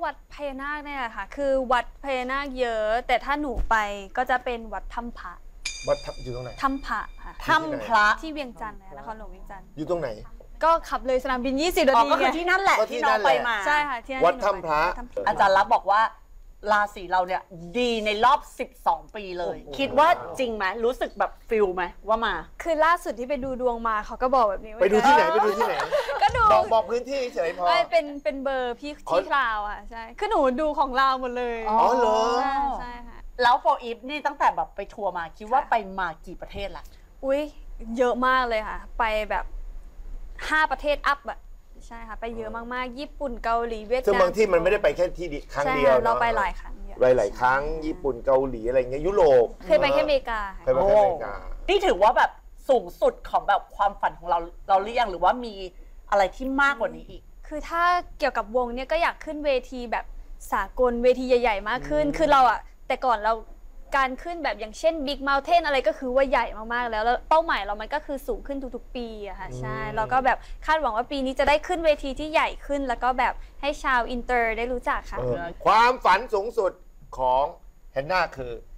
วัดพญานาคเนี่ยค่ะคือวัดพญานาคเยอะแต่ถ้าหนูไปก็จะเป็นวัดถ้ำพระวัดอยู่ตรงไหนถ้ำพระค่ะถ้ำพระที่เวียงจันทร์นครหลวงเวียงจันทร์อยู่ตรงไหนก็ขับเลยสนามบิน20 นาอ๋อทีก็คือไงที่นั่นแหละก็ที่ที่น้นั่องนแหละไปมาใช่ค่ะที่นั่นวัดที่หนูถ้ำพระวัดถ้ำพอาจารย์รับบอกว่าราศีเราเนี่ยดีในรอบ 12 ปีเลย คิดว่าจริงไหมรู้สึกแบบฟิลไหมว่ามาคือล่าสุดที่ไปดูดวงมาเขาก็บอกแบบนี้ไปดูที่ไหนไปดูที่ไหนก็ดูบอกพื้นที่เฉยพอเป็นเบอร์พี่ที่คราวอ่ะใช่คือหนูดูของเราหมดเลยอ๋อเหรอใช่ค่ะแล้วโฟอีฟนี่ตั้งแต่แบบไปทัวร์มาคิดว่าไปมากี่ประเทศละอุ้ยเยอะมากเลยค่ะ ไปแบบ5 ประเทศอัพอะใช่ค่ะไปเยอะมากๆญี่ปุ่นเกาหลีเวียดนามซึ่งบางที่มันไม่ได้ไปแค่ที่ครั้งใช่เดียวค่ะเราเนาะไปหลายครั้งเยอะหลายครั้งญี่ปุ่นเกาหลีอะไรเงี้ยยุโรปเคยไปแค่อเมริกาเคยไปแค่อเมริกานี่ถือว่าแบบสูงสุดของแบบความฝันของเราหรือยังหรือว่ามีอะไรที่มากกว่านี้อีกคือถ้าเกี่ยวกับวงเนี่ยก็อยากขึ้นเวทีแบบสากลเวทีใหญ่ๆมากขึ้น คือเราอะแต่ก่อนเราการขึ้นแบบอย่างเช่น Big Mountain อะไรก็คือว่าใหญ่มากๆแล้วเป้าหมายเรามันก็คือสูงขึ้นทุกๆปีอะค่ะใช่เราก็แบบคาดหวังว่าปีนี้จะได้ขึ้นเวทีที่ใหญ่ขึ้น แล้วก็แบบให้ชาวอินเตอร์ได้รู้จักค่ะความฝันสูงสุดของแฮนนาคือ